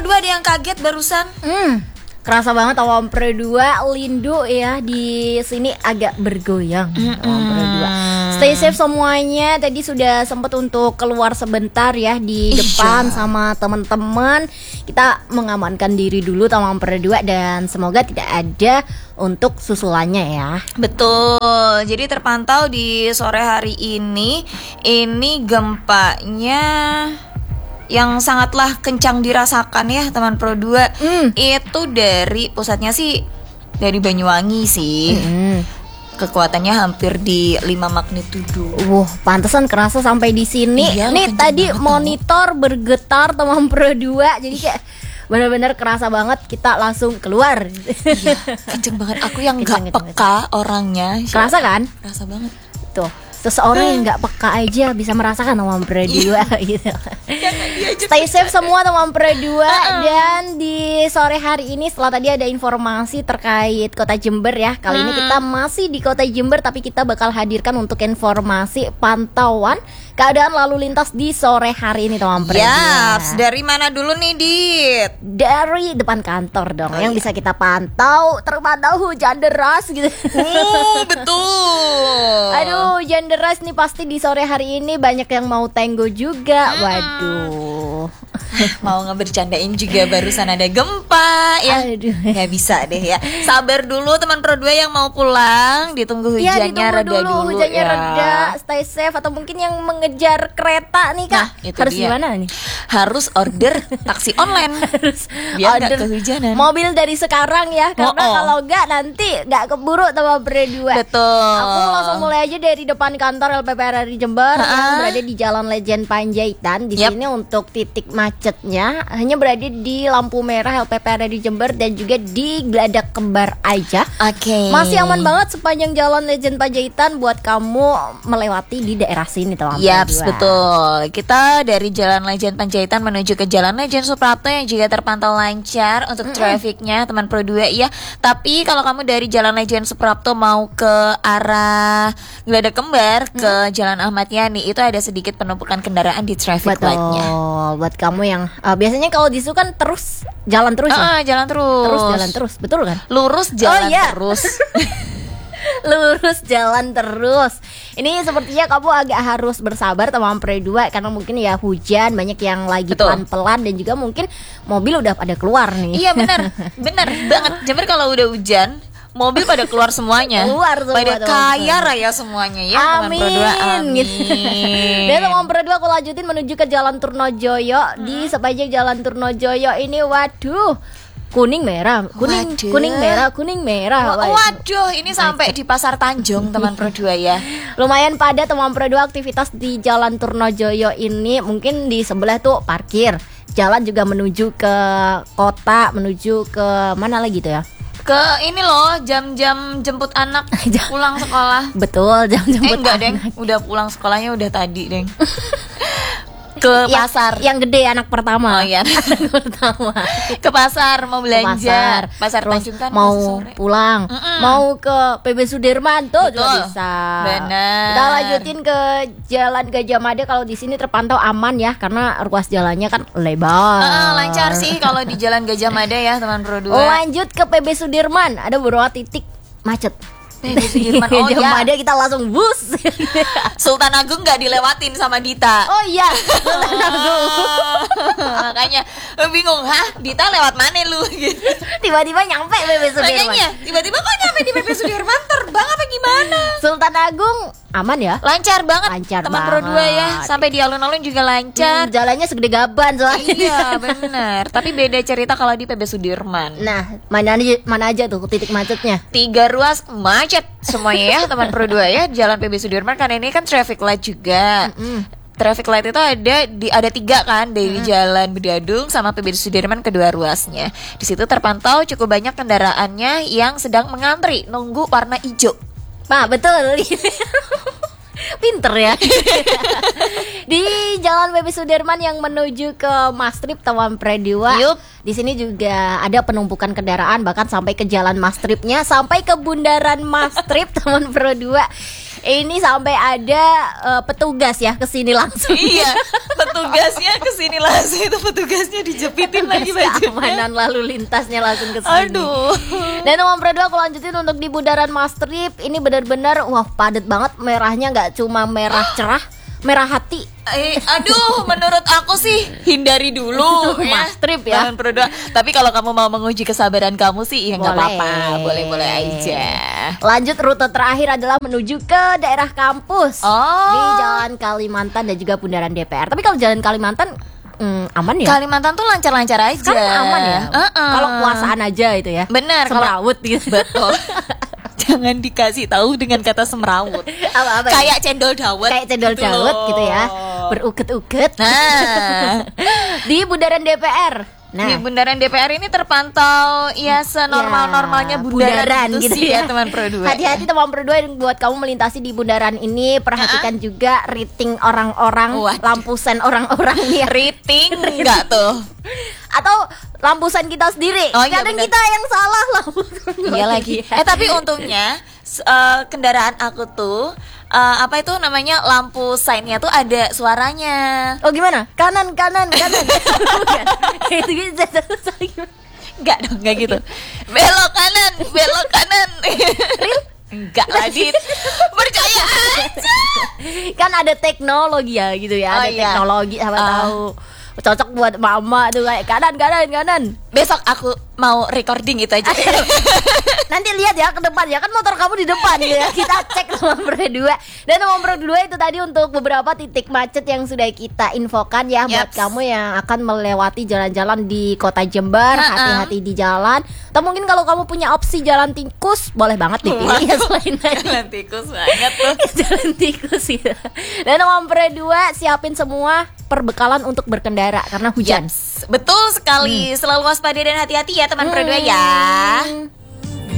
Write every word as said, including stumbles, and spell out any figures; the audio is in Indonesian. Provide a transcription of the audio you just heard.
dua ada yang kaget barusan. Hmm, kerasa banget Tawang Pro dua Lindo ya di sini agak bergoyang. Tawang Pro dua. Stay safe semuanya. Tadi sudah sempat untuk keluar sebentar ya di depan iya. sama teman-teman. Kita mengamankan diri dulu Tawang Pro dua dan semoga tidak ada untuk susulannya ya. Betul. Jadi terpantau di sore hari ini ini gempanya yang sangatlah kencang dirasakan ya teman Pro dua. Mm. Itu dari pusatnya sih dari Banyuwangi sih. Mm. Kekuatannya hampir di lima magnitudo. Wah, pantesan kerasa sampai di sini. Iya, nih tadi monitor tau. Bergetar teman Pro dua. Jadi kayak benar-benar kerasa banget, kita langsung keluar. Iya, kenceng banget. Aku yang kenceng, gak peka kenceng. Orangnya. Kerasa kan? Kerasa banget. Tuh. Seseorang yang nggak peka aja bisa merasakan Tawang Pro dua gitu. Stay safe semua Tawang Pro dua. Uh-uh. Dan di sore hari ini setelah tadi ada informasi terkait Kota Jember ya. Kali hmm. ini kita masih di Kota Jember, tapi kita bakal hadirkan untuk informasi pantauan keadaan lalu lintas di sore hari ini Tawang Pro dua. Yaps, dari mana dulu nih Dit? Dari depan kantor dong. Oh, yang iya. bisa kita pantau, terpantau hujan deras gitu. Oh, betul. Aduh, hujan deras nih pasti di sore hari ini banyak yang mau tenggo juga. Waduh. Mau ngebercandain juga barusan ada gempa ya. Aduh. Gak bisa deh ya. Sabar dulu teman Pro dua yang mau pulang. Ditunggu hujannya ya, reda dulu, dulu hujannya ya. reda, stay safe. Atau mungkin yang mengejar kereta nih Kak, nah, harus dia. Gimana nih? Harus order taksi online. Harus biar order gak kehujanan. Mobil dari sekarang ya. Karena oh, oh. kalau gak nanti gak keburu teman Pro dua. Betul. Aku langsung mulai aja dari depan kantor L P P R R I Jember ha-ha. yang berada di Jalan Legend Panjaitan. Di yep. sini untuk titik macetnya hanya berada di lampu merah L P P R R I Jember dan juga di Geladak Kembar aja. Oke. Okay. Masih aman banget sepanjang Jalan Legend Panjaitan buat kamu melewati di daerah sini teman-teman. Yaps, betul. Kita dari Jalan Legend Panjaitan menuju ke Jalan Legend Suprapto yang juga terpantau lancar untuk mm-hmm. trafiknya teman Pro dua ya. Tapi kalau kamu dari Jalan Legend Suprapto mau ke arah Geladak Kembar mm-hmm. ke Jalan Ahmad Yani itu ada sedikit penumpukan kendaraan di traffic light-nya. Buat kamu yang uh, biasanya kalau di situ kan terus jalan terus uh, ya? Jalan terus. Terus jalan terus, betul kan? Lurus jalan oh, iya. terus. Lurus jalan terus. Ini sepertinya kamu agak harus bersabar teman Pro dua karena mungkin ya hujan, banyak yang lagi betul. pelan-pelan dan juga mungkin mobil udah pada keluar nih. Iya benar, benar banget. Jember kalau udah hujan mobil pada keluar semuanya. Keluar semua, pada kaya raya semuanya ya. Amin. Teman Pro dua, amin. Dan teman Pro dua aku lanjutin menuju ke Jalan Turnojoyo. Hmm. Di sepanjang Jalan Turnojoyo ini waduh, kuning merah, kuning waduh. kuning merah, kuning merah. Waduh, waduh ini sampai di Pasar Tanjung teman Pro dua ya. Lumayan padat teman Pro dua aktivitas di Jalan Turnojoyo ini. Mungkin di sebelah tuh parkir. Jalan juga menuju ke kota, menuju ke mana lagi tuh ya? Ke ini loh jam-jam jemput anak pulang sekolah. Betul, jam jemput eh, enggak, anak. Deng. Udah pulang sekolahnya udah tadi, Deng. Ke ya, pasar. Yang gede anak pertama. Oh iya. Anak pertama. Ke pasar mau belanja. Pasar, pasar terus Tanjung kan mau pulang. Mm-mm. Mau ke P B Sudirman tuh betul. juga bisa. Benar. Kita lanjutin ke Jalan Gajah Mada. Kalau di sini terpantau aman ya karena ruas jalannya kan lebar. Uh, lancar sih kalau di Jalan Gajah Mada ya teman Pro dua. Lanjut ke P B Sudirman. Ada beberapa titik macet. P B Sudirman, oh Gajah ya. Mada kita langsung bus. Sultan Agung nggak dilewatin sama Dita. Oh iya, Sultan Agung. Makanya bingung, hah Dita lewat mana lu? Gitu. Tiba-tiba nyampe P B Sudirman. Makanya tiba-tiba kok nyampe di P B Sudirman terbang apa gimana? Sultan Agung aman ya? Lancar banget. Lancar teman banget. Pro dua ya, sampai di alun-alun juga lancar. Hmm, jalannya segede gaban soalnya. Iya benar. Tapi beda cerita kalau di P B Sudirman. Nah, mana aja, mana aja tuh titik macetnya? Tiga ruas macet semuanya ya teman Pro dua ya, Jalan P B Sudirman karena ini kan traffic light juga. Mm-hmm. Traffic light itu ada di ada tiga kan dari mm-hmm. Jalan Bedadung sama P B Sudirman kedua ruasnya. Di situ terpantau cukup banyak kendaraannya yang sedang mengantri nunggu warna hijau. Nah betul. Pinter ya. Di Jalan P B Sudirman yang menuju ke Mastrip teman Pro dua. Di sini juga ada penumpukan kendaraan bahkan sampai ke Jalan Mastripnya, sampai ke bundaran Mastrip teman Pro dua. Ini sampai ada uh, petugas ya kesini langsung. Iya, petugasnya kesini langsung, itu petugasnya dijepitin lagi bajunya. Keamanan lalu lintasnya langsung kesini. Aduh. Dan nomor berdua aku lanjutin untuk di Bundaran Mastrip. Ini benar-benar wah padat banget, merahnya nggak cuma merah cerah, merah hati. Eh, aduh, menurut aku sih hindari dulu ya, Mastrip ya. Jangan berdua. Tapi kalau kamu mau menguji kesabaran kamu sih, ya nggak Boleh. apa-apa, boleh-boleh aja. Lanjut, rute terakhir adalah menuju ke daerah kampus Oh. di Jalan Kalimantan dan juga Bundaran D P R. Tapi kalau Jalan Kalimantan hmm, aman ya? Kalimantan tuh lancar-lancar aja. Kan aman ya. Uh-uh. Kalau puasaan aja itu ya. Bener, kalau- Semrawut gitu. Betul. Jangan dikasih tahu dengan kata semrawut. Apa-apa ya? Kayak cendol dawet. Kayak cendol gitu dawet loh. gitu ya. Beruket-uket. Nah, Di Bundaran D P R. Nah, di Bundaran D P R ini terpantau ya senormal-normalnya ya, bundaran, gitu, sih ya teman Pro dua. Hati-hati teman Pro dua yang buat kamu melintasi di bundaran ini, perhatikan juga rating orang-orang, Waduh. lampu sen orang-orang nih ya. Rating enggak tuh? Atau lampu sen kita sendiri. Oh, iya, Kadang benar. kita yang salah lampu sen. Iya lagi. Eh tapi untungnya s- eh, kendaraan aku tuh eh, apa itu namanya lampu sign-nya tuh ada suaranya. Oh gimana? Kanan kanan kanan. Bukan. Itu gitu. Enggak dong, enggak gitu. Belok kanan, belok kanan. Enggak lagi. Percaya aja. Kan ada teknologi ya gitu ya. Oh, Ada iya. teknologi siapa Ah. tahu. Cocok buat mama tuh kayak kanan kanan kanan. Besok aku mau recording itu aja. Nanti lihat ya ke depan ya, kan motor kamu di depan gitu ya. Kita cek nomor dua. Dan nomor dua itu tadi untuk beberapa titik macet yang sudah kita infokan ya. Buat Yaps. kamu yang akan melewati jalan-jalan di kota Jember, Ha-ha. hati-hati di jalan. Atau mungkin kalau kamu punya opsi jalan tikus, boleh banget dipilih ya selain tadi. Jalan tikus banget tuh. Jalan tikus gitu. Dan nomor dua, siapin semua perbekalan untuk berkendara karena hujan. Yaps, betul sekali. Selalu waspada dan hati-hati ya teman Pro dua ya. Hmm.